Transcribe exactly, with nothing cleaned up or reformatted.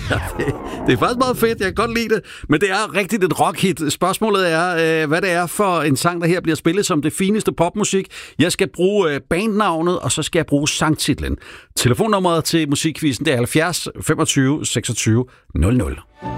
det, det er faktisk meget fedt, jeg kan godt lide det. Men det er rigtigt et rockhit. Spørgsmålet er, øh, hvad det er for en sang, der her bliver spillet som det fineste popmusik. Jeg skal bruge øh, bandnavnet, og så skal jeg bruge sangtitlen. Telefonnummeret til musikquizzen, det er halvfjerds femogtyve seksogtyve nul nul.